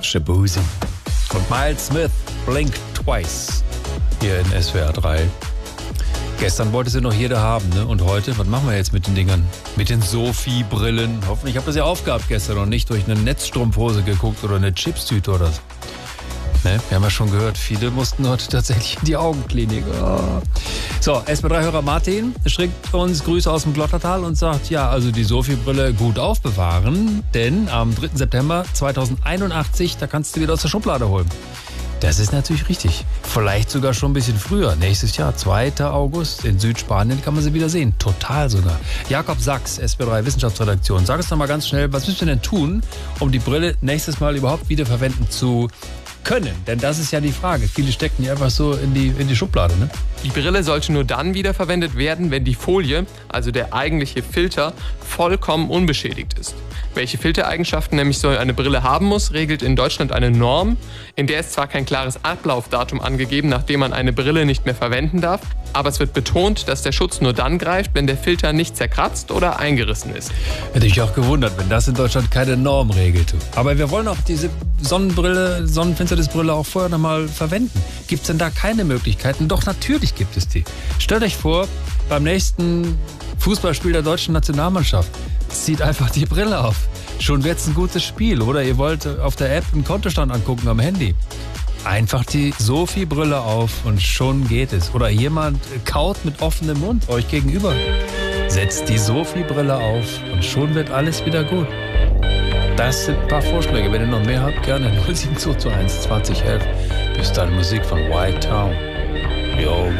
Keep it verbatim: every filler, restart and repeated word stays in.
Shaboozin und Miles Smith, Blink Twice, hier in S W R drei. Gestern wollte sie noch jeder haben, ne? Und heute, was machen wir jetzt mit den Dingern? Mit den Sophie-Brillen. Hoffentlich habt ihr das ja aufgehabt gestern und nicht durch eine Netzstrumpfhose geguckt oder eine Chipstüte oder so. Ne? Wir haben ja schon gehört, viele mussten heute tatsächlich in die Augenklinik. Oh. So, S W R drei-Hörer Martin schickt uns Grüße aus dem Glottertal und sagt, ja, also die Sophie-Brille gut aufbewahren, denn am dritten September zweitausendeinundachtzig, da kannst du wieder aus der Schublade holen. Das ist natürlich richtig. Vielleicht sogar schon ein bisschen früher. Nächstes Jahr, zweiter August, in Südspanien kann man sie wieder sehen. Total sogar. Jakob Sachs, S W R drei Wissenschaftsredaktion. Sag uns doch mal ganz schnell, was müssen wir denn tun, um die Brille nächstes Mal überhaupt wiederverwenden zu können? Denn das ist ja die Frage. Viele stecken die einfach so in die, in die Schublade, ne? Die Brille sollte nur dann wiederverwendet werden, wenn die Folie, also der eigentliche Filter, vollkommen unbeschädigt ist. Welche Filtereigenschaften nämlich so eine Brille haben muss, regelt in Deutschland eine Norm, in der ist zwar kein klares Ablaufdatum angegeben, nachdem man eine Brille nicht mehr verwenden darf, aber es wird betont, dass der Schutz nur dann greift, wenn der Filter nicht zerkratzt oder eingerissen ist. Hätte ich auch gewundert, wenn das in Deutschland keine Norm regelt. Aber wir wollen auch diese Sonnenbrille, Sonnenfinsternisbrille auch vorher nochmal verwenden. Gibt es denn da keine Möglichkeiten? Doch, natürlich gibt es die. Stellt euch vor, beim nächsten Fußballspiel der deutschen Nationalmannschaft zieht einfach die Brille auf. Schon wird's ein gutes Spiel. Oder ihr wollt auf der App einen Kontostand angucken am Handy. Einfach die Sophie-Brille auf und schon geht es. Oder jemand kaut mit offenem Mund euch gegenüber. Setzt die Sophie-Brille auf und schon wird alles wieder gut. Das sind ein paar Vorschläge. Wenn ihr noch mehr habt, gerne null sieben zwei zwei eins zwanzig elf. Bis dann Musik von White Town. Yo.